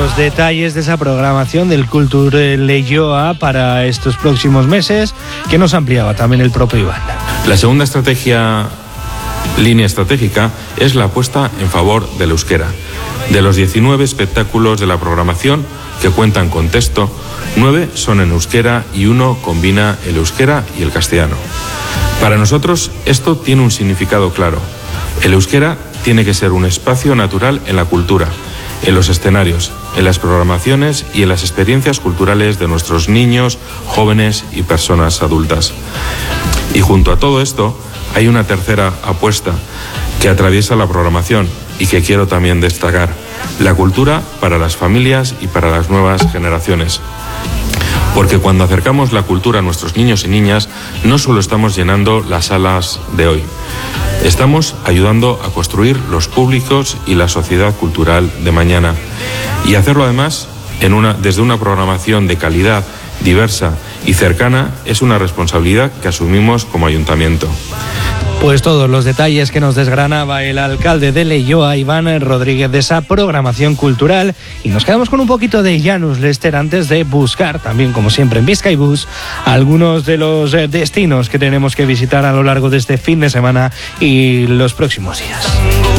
los detalles de esa programación del Culture Leioa para estos próximos meses, que nos ampliaba también el propio Iván. La segunda línea estratégica es la apuesta en favor del euskera. De los 19 espectáculos de la programación que cuentan con texto, 9 son en euskera y 1 combina el euskera y el castellano. Para nosotros esto tiene un significado claro. El euskera tiene que ser un espacio natural en la cultura, en los escenarios, en las programaciones y en las experiencias culturales de nuestros niños, jóvenes y personas adultas. Y junto a todo esto, hay una tercera apuesta que atraviesa la programación y que quiero también destacar: la cultura para las familias y para las nuevas generaciones. Porque cuando acercamos la cultura a nuestros niños y niñas, no solo estamos llenando las salas de hoy, estamos ayudando a construir los públicos y la sociedad cultural de mañana. Y hacerlo además desde una programación de calidad, diversa y cercana es una responsabilidad que asumimos como ayuntamiento. Pues todos los detalles que nos desgranaba el alcalde de Leioa, Iván Rodríguez, de esa programación cultural. Y nos quedamos con un poquito de Janus Lester antes de buscar, también como siempre en Bizkaibus, algunos de los destinos que tenemos que visitar a lo largo de este fin de semana y los próximos días.